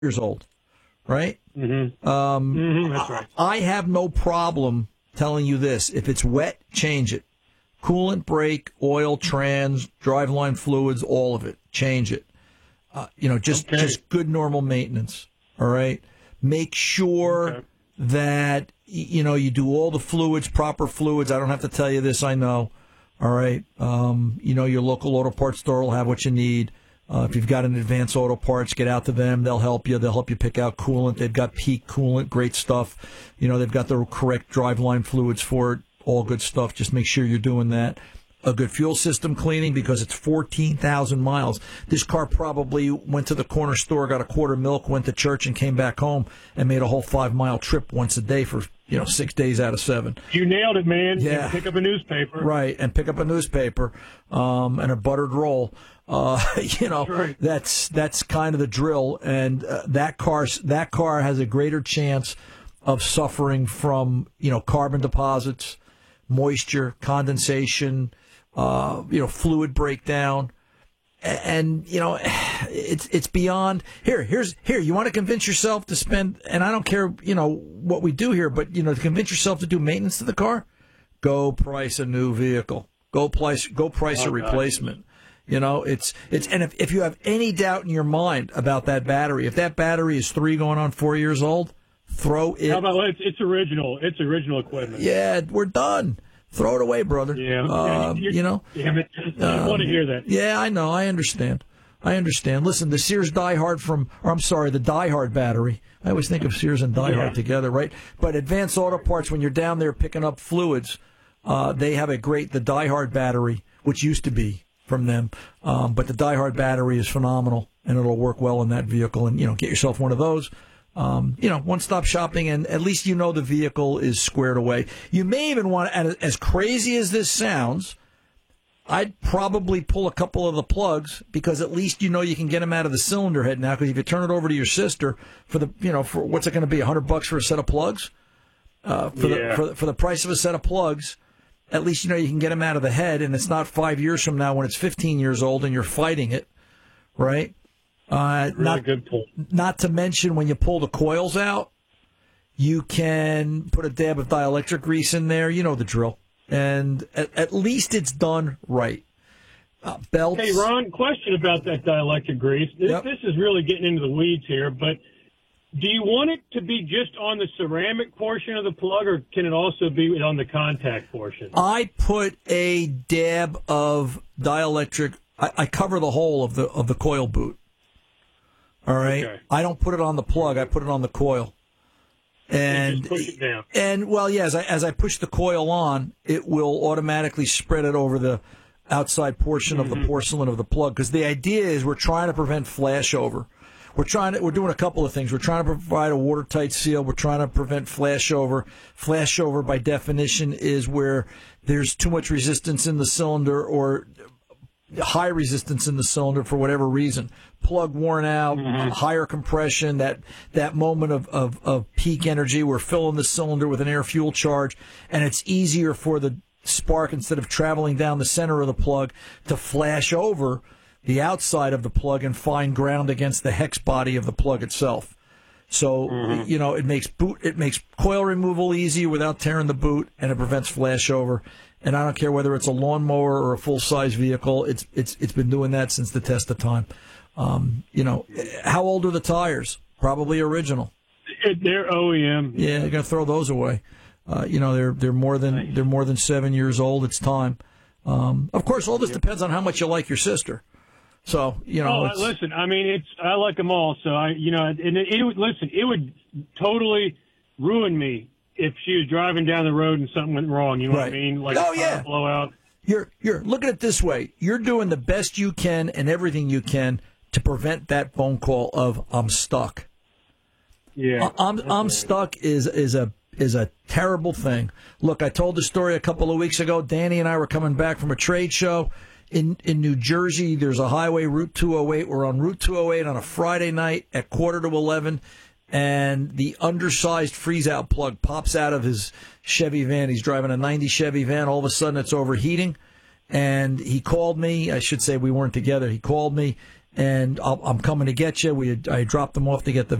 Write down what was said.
years old, right? That's right. I have no problem telling you this. If it's wet, change it. Coolant, brake, oil, trans, driveline fluids, all of it. Change it. Just good normal maintenance. All right. Make sure that you do all the fluids, proper fluids. I don't have to tell you this. I know. All right. Your local auto parts store will have what you need. If you've got an Advanced Auto Parts, get out to them. They'll help you. They'll help you pick out coolant. They've got Peak coolant, great stuff. They've got the correct driveline fluids for it, all good stuff. Just make sure you're doing that. A good fuel system cleaning because it's 14,000 miles. This car probably went to the corner store, got a quart of milk, went to church, and came back home and made a whole 5-mile trip once a day for 6 days out of 7. You nailed it, man. Yeah. And pick up a newspaper. Right, and pick up a newspaper and a buttered roll. Right. That's kind of the drill. And that car has a greater chance of suffering from carbon deposits, moisture, condensation, fluid breakdown. And it's beyond here. You want to convince yourself to spend, and I don't care, what we do here, but to convince yourself to do maintenance to the car, go price a new vehicle. Go price a replacement. It's and if you have any doubt in your mind about that battery, if that battery is 3 going on 4 years old, throw it. How about it's original? It's original equipment. Yeah, we're done. Throw it away, brother. Yeah. Damn it. I want to hear that. Yeah, I know. I understand. Listen, the Sears the DieHard battery. I always think of Sears and DieHard together, right? But Advanced Auto Parts, when you're down there picking up fluids, they have the DieHard battery, which used to be from them. But the DieHard battery is phenomenal, and it'll work well in that vehicle. And, get yourself one of those. One-stop shopping, and at least the vehicle is squared away. You may even want to, as crazy as this sounds, I'd probably pull a couple of the plugs because at least you can get them out of the cylinder head now. Because if you turn it over to your sister for for what's it going to be, $100 for a set of plugs, for the price of a set of plugs, at least you can get them out of the head, and it's not 5 years from now when it's 15 years old and you're fighting it, right? Good point. Not to mention when you pull the coils out, you can put a dab of dielectric grease in there. You know the drill. And at least it's done right. Belts. Hey, Ron, question about that dielectric grease. This is really getting into the weeds here, but do you want it to be just on the ceramic portion of the plug, or can it also be on the contact portion? I put a dab of dielectric. I cover the whole of the coil boot. All right. Okay. I don't put it on the plug. I put it on the coil. And just push it down. And as I push the coil on, it will automatically spread it over the outside portion of the porcelain of the plug. Because the idea is we're trying to prevent flashover. We're doing a couple of things. We're trying to provide a watertight seal. We're trying to prevent flashover. Flashover, by definition, is where there's too much resistance in the cylinder or high resistance in the cylinder for whatever reason. Plug worn out, higher compression, that moment of peak energy. We're filling the cylinder with an air-fuel charge, and it's easier for the spark, instead of traveling down the center of the plug, to flash over the outside of the plug and find ground against the hex body of the plug itself. So, it makes coil removal easier without tearing the boot, and it prevents flashover. And I don't care whether it's a lawnmower or a full-size vehicle. It's been doing that since the test of time. How old are the tires? Probably original. They're OEM. Yeah, you're gonna throw those away. They're more than 7 years old. It's time. Of course, all this depends on how much you like your sister. So listen, I like them all. So it would totally ruin me if she was driving down the road and something went wrong. You know what I mean? Like a blowout. You're looking at it this way. You're doing the best you can and everything you can to prevent that phone call of "I'm stuck." Yeah, I'm stuck is a terrible thing. Look, I told the story a couple of weeks ago. Danny and I were coming back from a trade show in New Jersey. There's a highway, Route 208. We're on Route 208 on a Friday night at 11:15, and the undersized freeze-out plug pops out of his Chevy van. He's driving a 90 Chevy van. All of a sudden, it's overheating, and he called me. I should say we weren't together. He called me, and I'm coming to get you. I dropped them off to get the